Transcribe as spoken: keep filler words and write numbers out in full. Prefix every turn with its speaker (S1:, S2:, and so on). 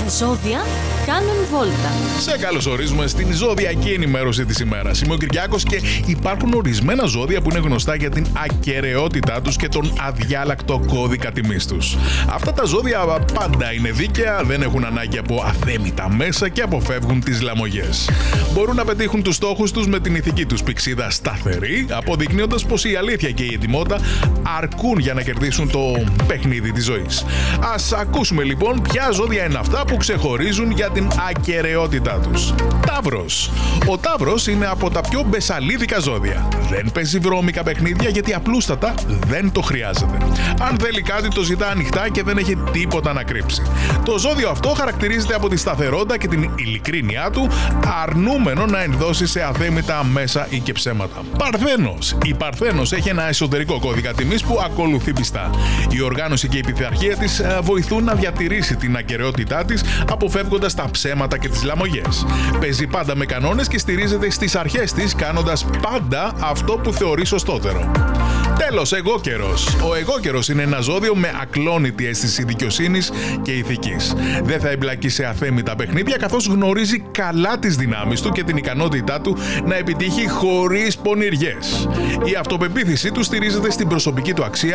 S1: ζώδια κάνουν βόλτα.
S2: Σε καλωσορίζουμε στην ζωδιακή ενημέρωση της ημέρας. Είμαι ο Κυριάκος και υπάρχουν ορισμένα ζώδια που είναι γνωστά για την ακεραιότητά τους και τον αδιάλακτο κώδικα τιμής τους. Αυτά τα ζώδια πάντα είναι δίκαια, δεν έχουν ανάγκη από αθέμητα μέσα και αποφεύγουν τις λαμογές. Μπορούν να πετύχουν τους στόχους τους με την ηθική τους πηξίδα σταθερή, αποδεικνύοντας πως η αλήθεια και η ετοιμότητα αρκούν για να κερδίσουν το παιχνίδι της ζωής. Ας ακούσουμε λοιπόν ποια ζώδια είναι αυτά που ξεχωρίζουν για την ακεραιότητά τους. Ταύρος. Ο Ταύρος είναι από τα πιο μπεσαλίδικα ζώδια. Δεν παίζει βρώμικα παιχνίδια γιατί απλούστατα δεν το χρειάζεται. Αν θέλει κάτι το ζητά ανοιχτά και δεν έχει τίποτα να κρύψει. Το ζώδιο αυτό χαρακτηρίζεται από τη σταθερότητα και την ειλικρίνειά του, αρνούμενο να ενδώσει σε αθέμητα μέσα ή και ψέματα. Παρθένος. Η Παρθένος έχει ένα εσωτερικό κώδικα τιμής που ακολουθεί πιστά. Η οργάνωση και η πειθαρχία της βοηθούν να διατηρήσει την ακεραιότητά της, αποφεύγοντας τα ψέματα και τις λαμογές. Παίζει πάντα με κανόνες και στηρίζεται στις αρχές της, κάνοντας πάντα αυτό που θεωρεί σωστότερο. Τέλος, εγώκερος. Ο εγώκερος είναι ένα ζώδιο με ακλόνητη αίσθηση δικαιοσύνης και ηθικής. Δεν θα εμπλακεί σε αθέμητα παιχνίδια, καθώς γνωρίζει καλά τις δυνάμεις του και την ικανότητά του να επιτύχει χωρίς πονηριές. Η αυτοπεποίθησή του στηρίζεται στην προσωπική του αξία,